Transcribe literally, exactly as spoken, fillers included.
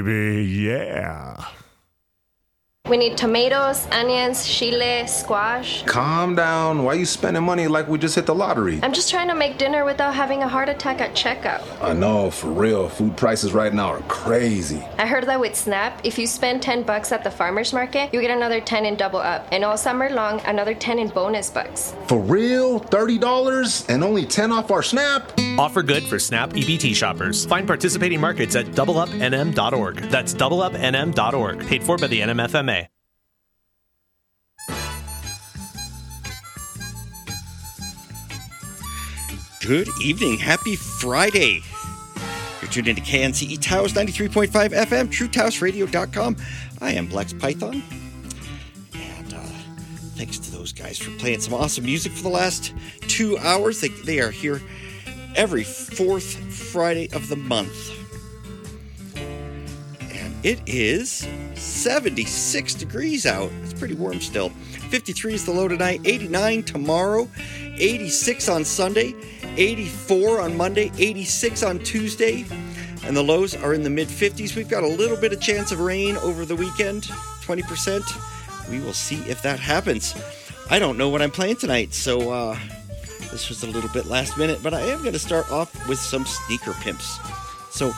baby, yeah. We need tomatoes, onions, chile, squash. Calm down. Why you spending money like we just hit the lottery? I'm just trying to make dinner without having a heart attack at checkout. I know, for real. Food prices right now are crazy. I heard that with SNAP, if you spend ten bucks at the farmer's market, you get another ten in double up. And all summer long, another ten in bonus bucks. For real? thirty dollars and only ten off our SNAP? Offer good for SNAP E B T shoppers. Find participating markets at double up n m dot org. That's double up n m dot org. Paid for by the N M F M A. Good evening. Happy Friday. You're tuned into K N C E Taos ninety-three point five F M, true taos radio dot com. I am Blex Python. And uh, thanks to those guys for playing some awesome music for the last two hours. They, they are here every fourth Friday of the month. And it is seventy-six degrees out. It's pretty warm still. fifty-three is the low tonight, eighty-nine tomorrow, eighty-six on Sunday, eighty-four on Monday, eighty-six on Tuesday, and the lows are in the mid-fifties. We've got a little bit of chance of rain over the weekend, twenty percent. We will see if that happens. I don't know what I'm playing tonight, so uh, this was a little bit last minute, but I am going to start off with some Sneaker Pimps.